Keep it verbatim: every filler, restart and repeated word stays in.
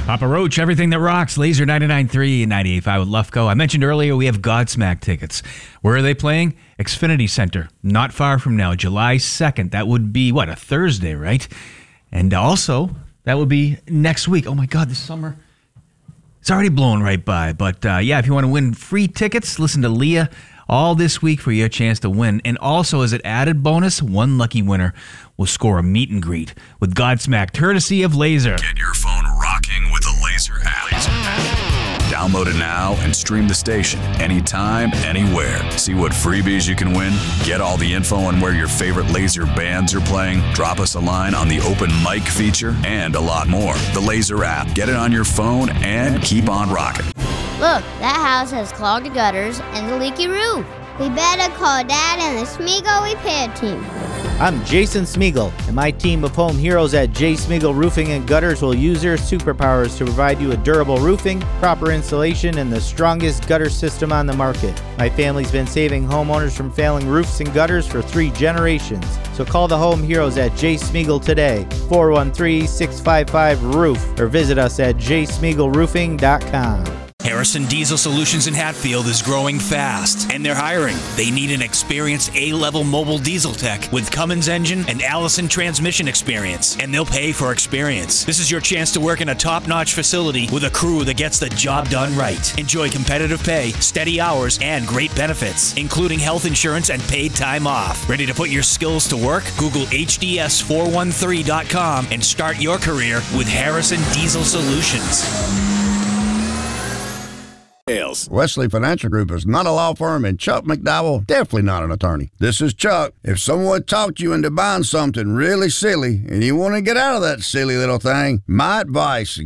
Papa Roach, everything that rocks. Laser ninety-nine point three and ninety-eight point five with Lufco. I mentioned earlier we have Godsmack tickets. Where are they playing? Xfinity Center, not far from now, July second. That would be, what, a Thursday, right? And also, that would be next week. Oh, my God, this summer, it's already blown right by. But, uh, yeah, if you want to win free tickets, listen to Leah all this week for your chance to win. And also, as an added bonus, one lucky winner will score a meet and greet with Godsmack, courtesy of Laser. Get your phone rocking with the Laser app. Laser app. Download it now and stream the station anytime, anywhere. See what freebies you can win, get all the info on where your favorite Laser bands are playing, drop us a line on the open mic feature, and a lot more. The Laser app. Get it on your phone and keep on rocking. Look, that house has clogged gutters and a leaky roof. We better call Dad and the Smeagol repair team. I'm Jason Smeagol, and my team of home heroes at J. Smeagol Roofing and Gutters will use their superpowers to provide you a durable roofing, proper insulation, and the strongest gutter system on the market. My family's been saving homeowners from failing roofs and gutters for three generations. So call the home heroes at J. Smeagol today, four one three, six five five, roof, or visit us at j smeagol roofing dot com. Harrison Diesel Solutions in Hatfield is growing fast, and they're hiring. They need an experienced A-level mobile diesel tech with Cummins engine and Allison transmission experience, and they'll pay for experience. This is your chance to work in a top-notch facility with a crew that gets the job done right. Enjoy competitive pay, steady hours, and great benefits, including health insurance and paid time off. Ready to put your skills to work? Google H D S four one three dot com and start your career with Harrison Diesel Solutions. Wesley Financial Group is not a law firm, and Chuck McDowell definitely not an attorney. This is Chuck. If someone talked you into buying something really silly and you want to get out of that silly little thing, my advice,